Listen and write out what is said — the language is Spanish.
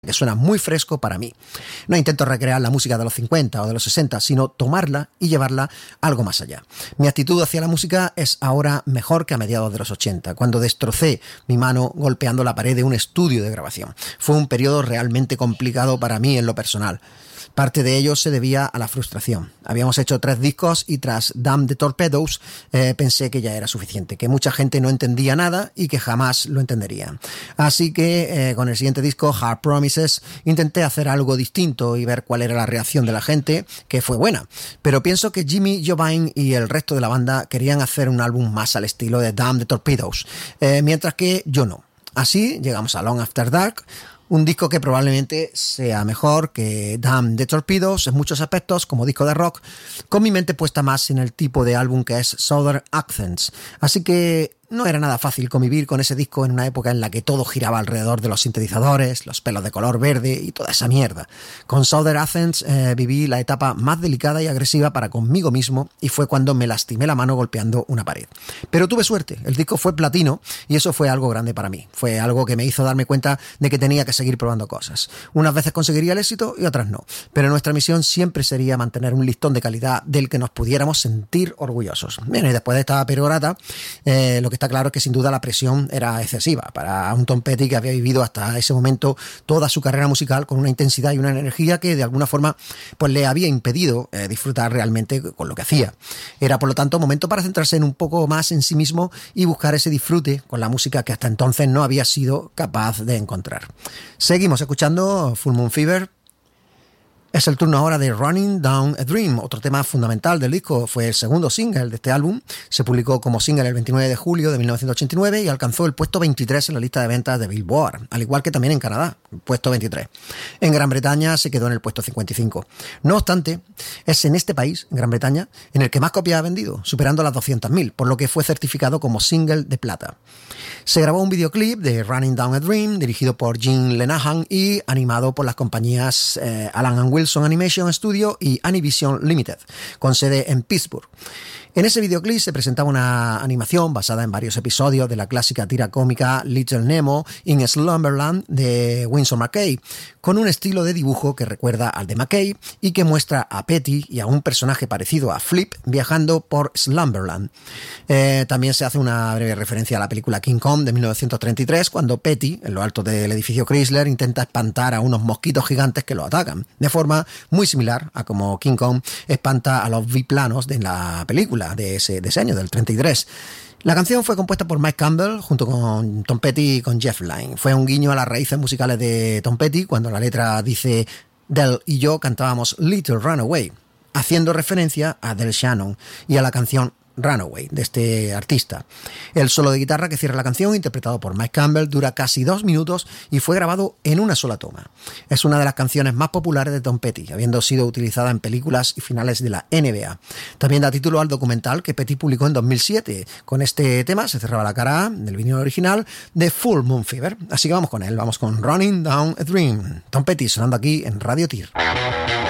que suena muy fresco para mí. No intento recrear la música de los 50 o de los 60, sino tomarla y llevarla algo más allá. Mi actitud hacia la música es ahora mejor que a mediados de los 80, cuando destrocé mi mano golpeando la pared de un estudio de grabación. Fue un periodo realmente complicado para mí en lo personal. Parte de ello se debía a la frustración. Habíamos hecho 3 discos y tras Damn the Torpedoes pensé que ya era suficiente, que mucha gente no entendía nada y que jamás lo entendería. Así que con el siguiente disco, Hard Promises, intenté hacer algo distinto y ver cuál era la reacción de la gente, que fue buena. Pero pienso que Jimmy Jovine y el resto de la banda querían hacer un álbum más al estilo de Damn the Torpedoes, mientras que yo no. Así llegamos a Long After Dark, un disco que probablemente sea mejor que Damn the Torpedoes en muchos aspectos como disco de rock, con mi mente puesta más en el tipo de álbum que es Southern Accents. Así que no era nada fácil convivir con ese disco en una época en la que todo giraba alrededor de los sintetizadores, los pelos de color verde y toda esa mierda. Con Southern Accents viví la etapa más delicada y agresiva para conmigo mismo y fue cuando me lastimé la mano golpeando una pared. Pero tuve suerte, el disco fue platino y eso fue algo grande para mí. Fue algo que me hizo darme cuenta de que tenía que seguir probando cosas. Unas veces conseguiría el éxito y otras no. Pero nuestra misión siempre sería mantener un listón de calidad del que nos pudiéramos sentir orgullosos. Bien, y después de esta perorata, lo que está claro es que sin duda la presión era excesiva para un Tom Petty que había vivido hasta ese momento toda su carrera musical con una intensidad y una energía que de alguna forma pues le había impedido disfrutar realmente con lo que hacía. Era por lo tanto momento para centrarse en un poco más en sí mismo y buscar ese disfrute con la música que hasta entonces no había sido capaz de encontrar. Seguimos escuchando Full Moon Fever. Es el turno ahora de Running Down a Dream, otro tema fundamental del disco. Fue el segundo single de este álbum. Se publicó como single el 29 de julio de 1989 y alcanzó el puesto 23 en la lista de ventas de Billboard, al igual que también en Canadá, puesto 23. En Gran Bretaña se quedó en el puesto 55. No obstante, es en este país, en Gran Bretaña, en el que más copias ha vendido, superando las 200.000, por lo que fue certificado como single de plata. Se grabó un videoclip de Running Down a Dream, dirigido por Jim Lenahan y animado por las compañías Alan & Wilson Animation Studio y Animation Limited, con sede en Pittsburgh. En ese videoclip se presentaba una animación basada en varios episodios de la clásica tira cómica Little Nemo in Slumberland de Winsor McCay, con un estilo de dibujo que recuerda al de McCay y que muestra a Petty y a un personaje parecido a Flip viajando por Slumberland. También se hace una breve referencia a la película King Kong de 1933, cuando Petty, en lo alto del edificio Chrysler, intenta espantar a unos mosquitos gigantes que lo atacan, de forma muy similar a como King Kong espanta a los biplanos de la película de ese año, del 33. La canción fue compuesta por Mike Campbell junto con Tom Petty y con Jeff Lynne. Fue un guiño a las raíces musicales de Tom Petty cuando la letra dice Del y yo cantábamos Little Runaway, haciendo referencia a Del Shannon y a la canción Runaway de este artista. El solo de guitarra que cierra la canción, interpretado por Mike Campbell, dura casi 2 minutos y fue grabado en una sola toma. Es una de las canciones más populares de Tom Petty, habiendo sido utilizada en películas y finales de la NBA. También da título al documental que Petty publicó en 2007. Con este tema se cerraba la cara A del vinilo original de Full Moon Fever. Así que vamos con él, vamos con Running Down a Dream. Tom Petty sonando aquí en Radio Tir.